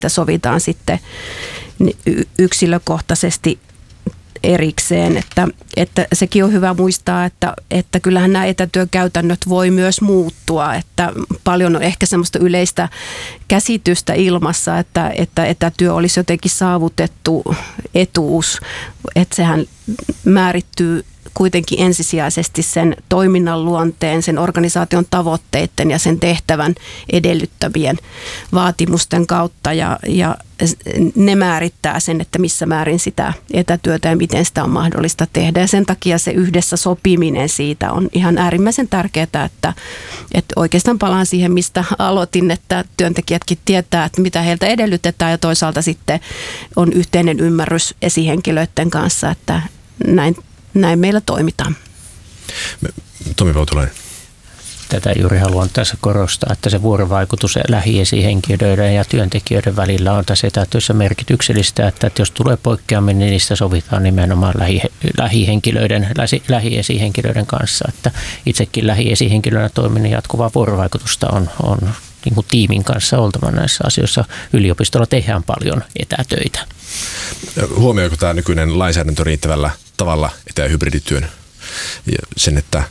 että sovitaan sitten yksilökohtaisesti erikseen, että sekin on hyvä muistaa, että kyllähän nämä etätyökäytännöt voi myös muuttua, että paljon on ehkä semmoista yleistä käsitystä ilmassa, että etätyö olisi jotenkin saavutettu etuus, että sehän määrittyy kuitenkin ensisijaisesti sen toiminnan luonteen, sen organisaation tavoitteiden ja sen tehtävän edellyttävien vaatimusten kautta ja ne määrittää sen, että missä määrin sitä etätyötä ja miten sitä on mahdollista tehdä. Ja sen takia se yhdessä sopiminen siitä on ihan äärimmäisen tärkeää, että oikeastaan palaan siihen, mistä aloitin, että työntekijätkin tietää, että mitä heiltä edellytetään ja toisaalta sitten on yhteinen ymmärrys esihenkilöiden kanssa, että näin meillä toimitaan. Tomi Voutilainen. Tätä juuri haluan tässä korostaa, että se vuorovaikutus lähiesihenkilöiden ja työntekijöiden välillä on tässä etätyössä merkityksellistä, että jos tulee poikkeaminen, niin niistä sovitaan nimenomaan lähiesihenkilöiden kanssa. Että itsekin lähiesihenkilönä toiminnan jatkuvaa vuorovaikutusta on niin kuin tiimin kanssa oltava näissä asioissa. Yliopistolla tehdään paljon etätöitä. Huomioiko tämä nykyinen lainsäädäntö riittävällä tavalla etä- ja hybridityön ja sen, että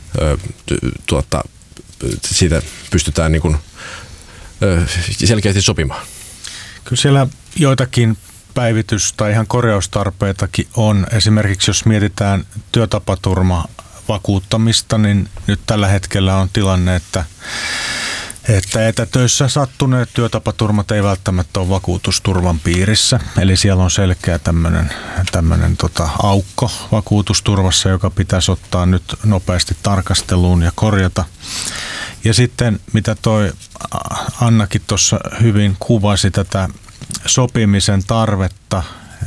siitä pystytään niin kuin, selkeästi sopimaan? Kyllä siellä joitakin päivitys- tai ihan korjaustarpeitakin on. Esimerkiksi jos mietitään työtapaturmavakuuttamista, niin nyt tällä hetkellä on tilanne, että etätöissä sattuneet työtapaturmat ei välttämättä ole vakuutusturvan piirissä. Eli siellä on selkeä tämmöinen aukko vakuutusturvassa, joka pitäisi ottaa nyt nopeasti tarkasteluun ja korjata. Ja sitten mitä toi Annakin tuossa hyvin kuvasi tätä sopimisen tarvetta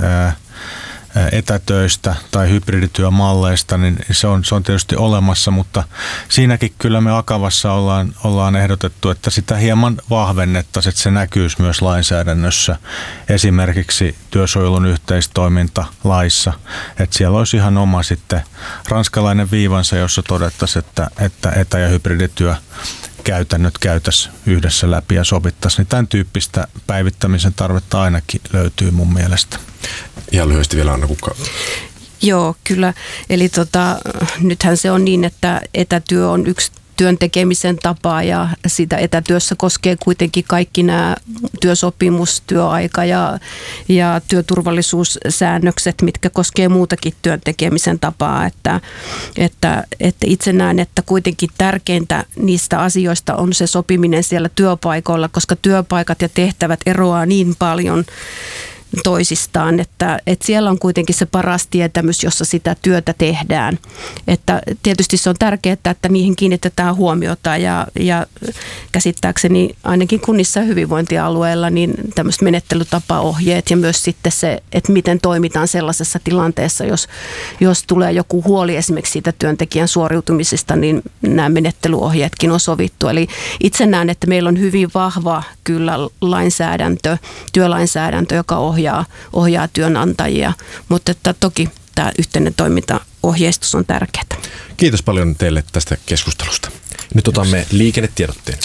etätöistä tai hybridityömalleista, niin se on tietysti olemassa, mutta siinäkin kyllä me Akavassa ollaan ehdotettu, että sitä hieman vahvennettaisiin, että se näkyisi myös lainsäädännössä, esimerkiksi työsuojelun yhteistoimintalaissa, että siellä olisi ihan oma sitten ranskalainen viivansa, jossa todettaisiin, että etä- ja hybridityö käytännöt käytäisiin yhdessä läpi ja sovittaisiin, niin tämän tyyppistä päivittämisen tarvetta ainakin löytyy mun mielestä. Ihan lyhyesti vielä Anna Kukka. Joo, kyllä. Eli nythän se on niin, että etätyö on yksi työn tekemisen tapa ja sitä etätyössä koskee kuitenkin kaikki nämä työsopimus, työaika ja työturvallisuussäännökset, mitkä koskee muutakin työn tekemisen tapaa. Että itse näen, että kuitenkin tärkeintä niistä asioista on se sopiminen siellä työpaikoilla, koska työpaikat ja tehtävät eroaa niin paljon toisistaan, että siellä on kuitenkin se paras tietämys, jossa sitä työtä tehdään. Että tietysti se on tärkeää, että niihin kiinnitetään huomiota ja käsittääkseni ainakin kunnissa ja hyvinvointialueilla niin tämmöiset menettelytapaohjeet ja myös sitten se, että miten toimitaan sellaisessa tilanteessa, jos tulee joku huoli esimerkiksi siitä työntekijän suoriutumisesta, niin nämä menettelyohjeetkin on sovittu. Eli itse näen, että meillä on hyvin vahva kyllä työlainsäädäntö, joka ohjaa työnantajia, mutta että toki tämä yhteinen toimintaohjeistus on tärkeää. Kiitos paljon teille tästä keskustelusta. Nyt otamme liikennetiedotteen.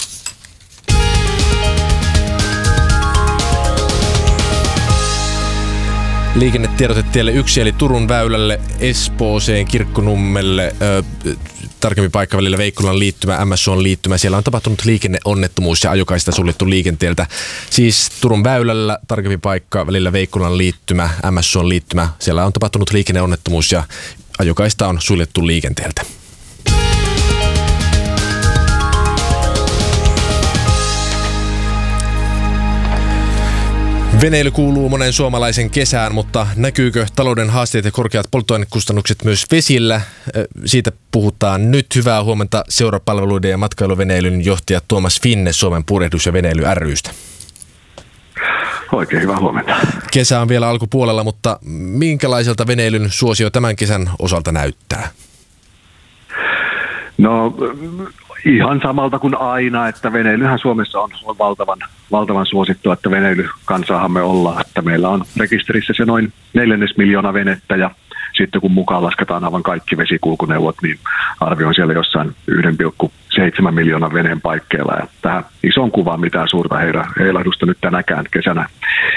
Liikennetiedote tielle 1 eli Turun väylälle, Espooseen, Kirkkonummelle, tarkemmin paikka välillä Veikkolan liittymä, MSOn liittymä. Siellä on tapahtunut liikenneonnettomuus ja ajokaista suljettu liikenteeltä. Siis Turun väylällä, tarkemmin paikka välillä Veikkolan liittymä, MSOn liittymä. Siellä on tapahtunut liikenneonnettomuus ja ajokaista on suljettu liikenteeltä. Veneily kuuluu monen suomalaisen kesään, mutta näkyykö talouden haasteet ja korkeat polttoainekustannukset myös vesillä? Siitä puhutaan nyt. Hyvää huomenta seurapalveluiden ja matkailuveneilyn johtaja Tuomas Finne Suomen Purjehdus- ja Veneily ry:stä. Oikein hyvää huomenta. Kesä on vielä alkupuolella, mutta minkälaiselta veneilyn suosio tämän kesän osalta näyttää? No ihan samalta kuin aina, että veneilyhän Suomessa on valtavan suosittua, että veneilykansaahan me ollaan, että meillä on rekisterissä se noin 4 miljoonaa venettä ja sitten kun mukaan lasketaan aivan kaikki vesikulkuneuvot, niin arvioin siellä jossain 1,7 miljoonan veneen paikkeilla. Ja tähän isoon kuvaan mitään suurta heilahdusta nyt tänäkään kesänä